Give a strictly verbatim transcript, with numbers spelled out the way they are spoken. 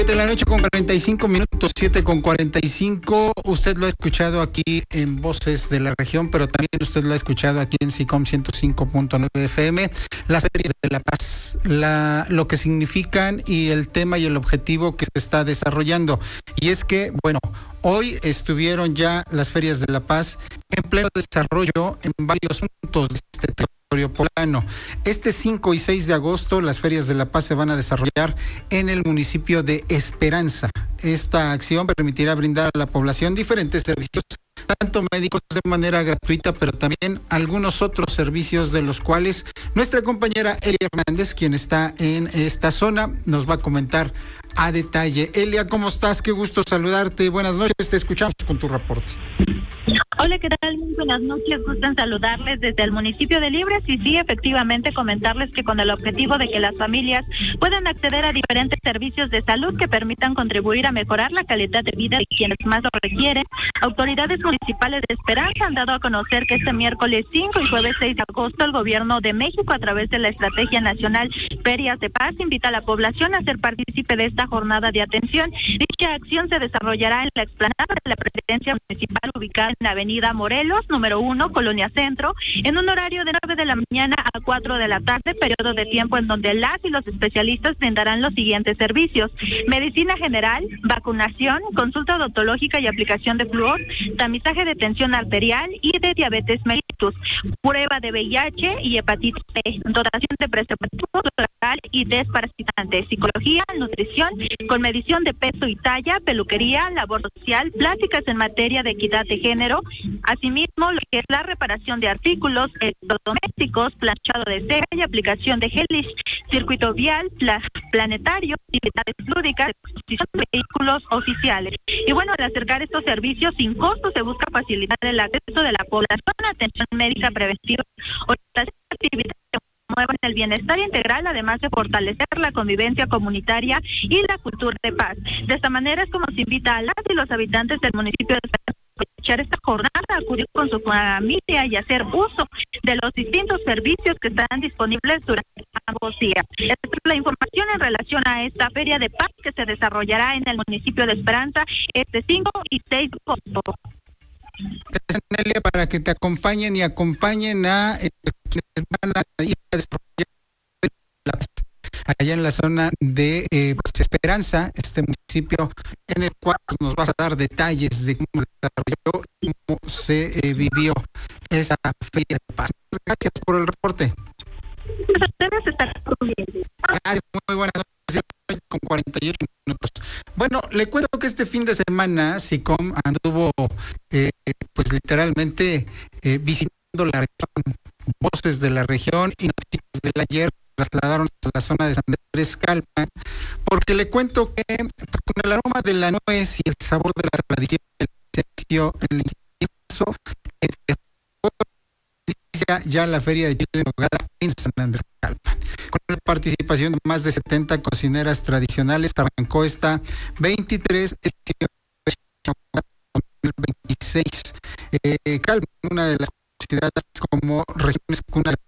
De la noche con cuarenta y cinco minutos, siete con cuarenta y cinco. Usted lo ha escuchado aquí en Voces de la Región, pero también usted lo ha escuchado aquí en SICOM ciento cinco punto nueve F M. Las ferias de la paz, la, lo que significan y el tema y el objetivo que se está desarrollando. Y es que, bueno, hoy estuvieron ya las ferias de la paz en pleno desarrollo en varios puntos de este territorio poblano. Este cinco y seis de agosto las ferias de la paz se van a desarrollar en el municipio de Esperanza. Esta acción permitirá brindar a la población diferentes servicios, tanto médicos de manera gratuita, pero también algunos otros servicios de los cuales nuestra compañera Elia Hernández, quien está en esta zona, nos va a comentar a detalle. Elia, ¿cómo estás? Qué gusto saludarte. Buenas noches, te escuchamos con tu reporte. Hola, ¿qué tal? Muy buenas noches, gustan saludarles desde el municipio de Libres y sí, efectivamente comentarles que con el objetivo de que las familias puedan acceder a diferentes servicios de salud que permitan contribuir a mejorar la calidad de vida de quienes más lo requieren, autoridades municipales de Esperanza han dado a conocer que este miércoles cinco y jueves seis de agosto el gobierno de México, a través de la Estrategia Nacional Ferias de Paz, invita a la población a ser partícipe de esta jornada de atención. Dicha acción se desarrollará en la explanada de la Presidencia Municipal, ubicada en la avenida Morelos, número uno, Colonia Centro, en un horario de nueve de la mañana a cuatro de la tarde, periodo de tiempo en donde las y los especialistas brindarán los siguientes servicios: medicina general, vacunación, consulta odontológica y aplicación de flúor, tamizaje de tensión arterial y de diabetes mellitus, prueba de V I H y hepatitis B, dotación de preservativo oral y desparasitante, psicología, nutrición, con medición de peso y talla, peluquería, labor social, pláticas en materia de equidad de género, asimismo lo que es la reparación de artículos electrodomésticos, planchado de ceja y aplicación de gelis, circuito vial, pla- planetario, actividades lúdicas, exposición de vehículos oficiales. Y bueno, al acercar estos servicios sin costo se busca facilitar el acceso de la población a atención médica preventiva, orientación de actividades que promuevan el bienestar integral, además de fortalecer la convivencia comunitaria y la cultura de paz. De esta manera es como se invita a las y los habitantes del municipio de Esperanza a aprovechar esta jornada, acudir con su familia y hacer uso de los distintos servicios que estarán disponibles durante ambos días. Esta es la información en relación a esta Feria de Paz que se desarrollará en el municipio de Esperanza este cinco y seis de agosto. Nelia, para que te acompañen y acompañen a eh, quienes van a ir a desarrollar la paz allá en la zona de eh, pues, Esperanza, este municipio en el cual nos vas a dar detalles de cómo se desarrolló y cómo se eh, vivió esa Feria de Paz. Gracias por el reporte. Gracias, muy buenas noches. Con cuarenta y ocho minutos. Bueno, le cuento que este fin de semana SICOM anduvo eh, pues literalmente eh, visitando la región. Voces de la Región y noticias del ayer trasladaron a la zona de San Andrés Calpan, porque le cuento que con el aroma de la nuez y el sabor de la tradición del incienso, el incienso entre ya la Feria de Chile en Nogada en San Andrés Calpan. Con la participación de más de setenta cocineras tradicionales, arrancó esta veintitrés dos mil veintiséis. Eh, Calpan, una de las consideradas como regiones cuna